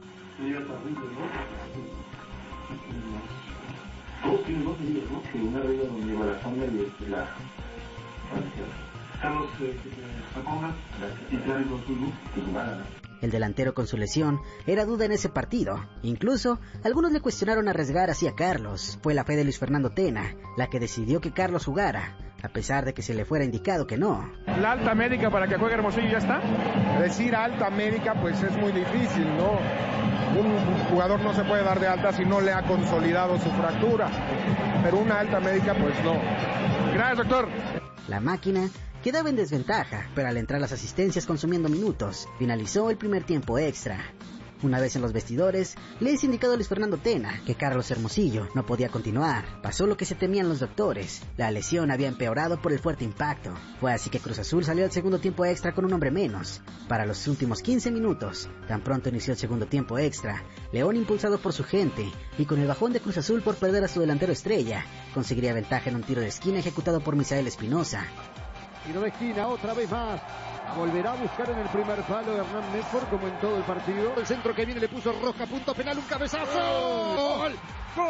El delantero con su lesión era duda en ese partido. Incluso, algunos le cuestionaron arriesgar así a Carlos. Fue la fe de Luis Fernando Tena la que decidió que Carlos jugara, a pesar de que se le fuera indicado que no. La alta médica para que juegue Hermosillo ya está. Decir alta médica pues es muy difícil, ¿no? Un jugador no se puede dar de alta si no le ha consolidado su fractura, pero una alta médica pues no. Gracias, doctor. La máquina quedaba en desventaja, pero al entrar las asistencias consumiendo minutos, finalizó el primer tiempo extra. Una vez en los vestidores, le es indicado a Luis Fernando Tena que Carlos Hermosillo no podía continuar. Pasó lo que se temían los doctores. La lesión había empeorado por el fuerte impacto. Fue así que Cruz Azul salió al segundo tiempo extra con un hombre menos. Para los últimos 15 minutos, tan pronto inició el segundo tiempo extra, León, impulsado por su gente y con el bajón de Cruz Azul por perder a su delantero estrella, conseguiría ventaja en un tiro de esquina ejecutado por Misael Espinosa. Tiro de esquina otra vez más. Volverá a buscar en el primer palo Hernán Medford, como en todo el partido. El centro que viene le puso Roja, punto penal, un cabezazo. ¡Gol! ¡Gol!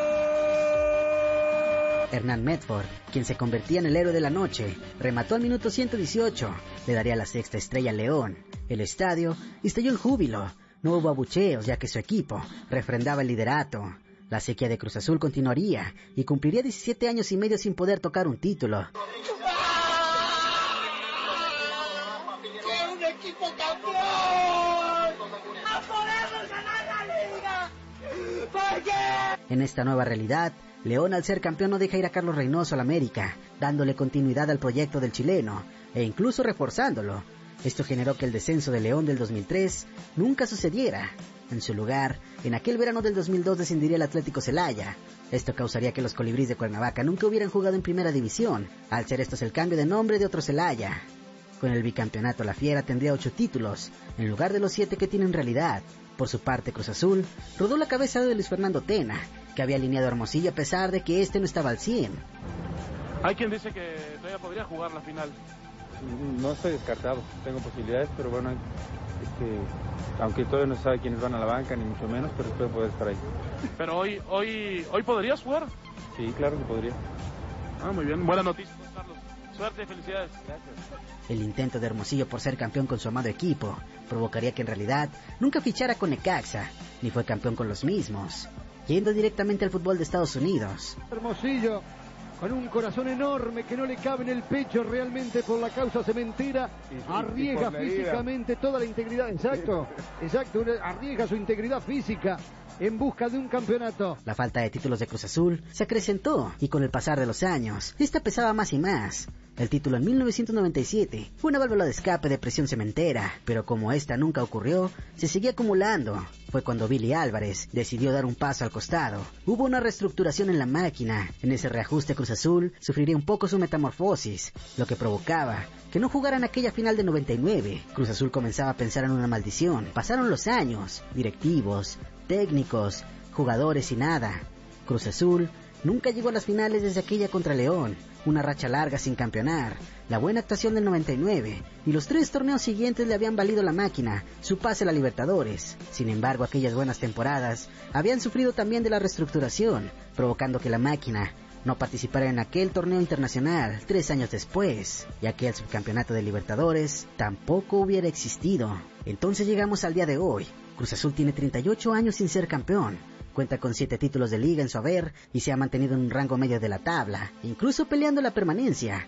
Hernán Medford, quien se convertía en el héroe de la noche, remató al minuto 118. Le daría la sexta estrella al León. El estadio estalló en júbilo. No hubo abucheos, ya que su equipo refrendaba el liderato. La sequía de Cruz Azul continuaría y cumpliría 17 años y medio sin poder tocar un título. En esta nueva realidad, León, al ser campeón, no deja ir a Carlos Reynoso al América, dándole continuidad al proyecto del chileno e incluso reforzándolo. Esto generó que el descenso de León del 2003 nunca sucediera. En su lugar, en aquel verano del 2002 descendería el Atlético Celaya. Esto causaría que los Colibríes de Cuernavaca nunca hubieran jugado en primera división, al ser estos el cambio de nombre de otro Celaya. Con el bicampeonato, la Fiera tendría 8 títulos, en lugar de los 7 que tiene en realidad. Por su parte, Cruz Azul rodó la cabeza de Luis Fernando Tena, que había alineado a Hermosillo a pesar de que este no estaba al 100. Hay quien dice que todavía podría jugar la final. No estoy descartado, tengo posibilidades, pero bueno, aunque todavía no sabe quiénes van a la banca, ni mucho menos, pero espero poder estar ahí. Pero hoy podrías jugar. Sí, claro que podría. Muy bien, buena noticia, Carlos. Suerte y felicidades. Gracias. El intento de Hermosillo por ser campeón con su amado equipo provocaría que en realidad nunca fichara con Necaxa, ni fue campeón con los mismos, yendo directamente al fútbol de Estados Unidos. Hermosillo, con un corazón enorme que no le cabe en el pecho realmente por la causa cementera, arriesga físicamente toda la integridad, exacto, arriesga su integridad física en busca de un campeonato. La falta de títulos de Cruz Azul se acrecentó y con el pasar de los años, esta pesaba más y más. El título en 1997 fue una válvula de escape de presión cementera, pero como esta nunca ocurrió, se seguía acumulando. Fue cuando Billy Álvarez decidió dar un paso al costado. Hubo una reestructuración en la máquina. En ese reajuste Cruz Azul sufriría un poco su metamorfosis, lo que provocaba que no jugaran aquella final de 99. Cruz Azul comenzaba a pensar en una maldición. Pasaron los años, directivos, técnicos, jugadores y nada. Cruz Azul nunca llegó a las finales desde aquella contra León, una racha larga sin campeonar, la buena actuación del 99 y los 3 torneos siguientes le habían valido a la máquina su pase a la Libertadores. Sin embargo, aquellas buenas temporadas habían sufrido también de la reestructuración, provocando que la máquina no participara en aquel torneo internacional 3 años después, ya que el subcampeonato de Libertadores tampoco hubiera existido. Entonces llegamos al día de hoy. Cruz Azul tiene 38 años sin ser campeón. Cuenta con 7 títulos de liga en su haber y se ha mantenido en un rango medio de la tabla, incluso peleando la permanencia.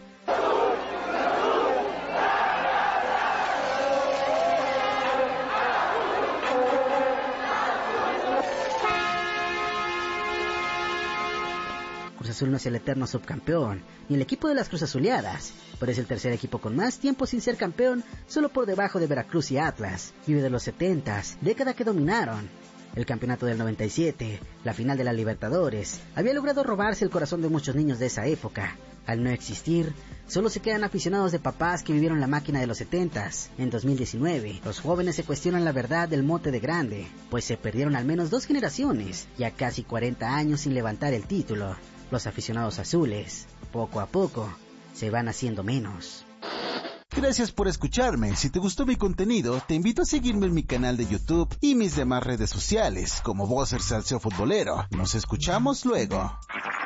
Cruz Azul no es el eterno subcampeón, ni el equipo de las Cruz Azuleadas, pero es el tercer equipo con más tiempo sin ser campeón, solo por debajo de Veracruz y Atlas. Vive de los 70s, década que dominaron. El campeonato del 97, la final de la Libertadores, había logrado robarse el corazón de muchos niños de esa época. Al no existir, solo se quedan aficionados de papás que vivieron la máquina de los 70s. En 2019, los jóvenes se cuestionan la verdad del mote de grande, pues se perdieron al menos 2 generaciones, ya casi 40 años sin levantar el título. Los aficionados azules, poco a poco, se van haciendo menos. Gracias por escucharme. Si te gustó mi contenido, te invito a seguirme en mi canal de YouTube y mis demás redes sociales, como Boxer Salseo Futbolero. Nos escuchamos luego.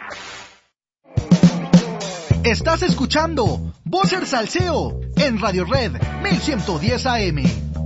Estás escuchando Boxer Salseo en Radio Red 1110 AM.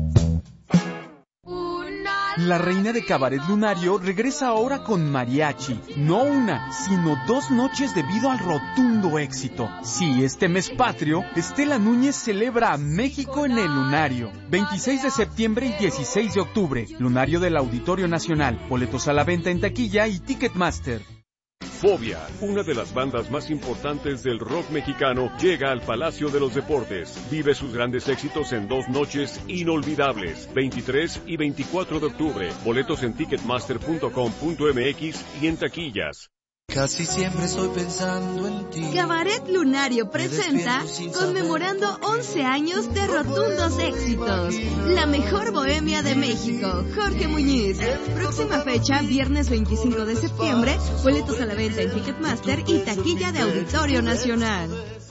La reina de Cabaret Lunario regresa ahora con mariachi. No una, sino 2 noches debido al rotundo éxito. Sí, este mes patrio, Estela Núñez celebra a México en el Lunario. 26 de septiembre y 16 de octubre. Lunario del Auditorio Nacional. Boletos a la venta en taquilla y Ticketmaster. Fobia, una de las bandas más importantes del rock mexicano, llega al Palacio de los Deportes. Vive sus grandes éxitos en 2 noches inolvidables, 23 y 24 de octubre. Boletos en ticketmaster.com.mx y en taquillas. Casi siempre estoy pensando en ti. Cabaret Lunario presenta, conmemorando 11 años de rotundos éxitos, la mejor bohemia de México, Jorge Muñiz. Próxima fecha, viernes 25 de septiembre, boletos a la venta en Ticketmaster y taquilla de Auditorio Nacional.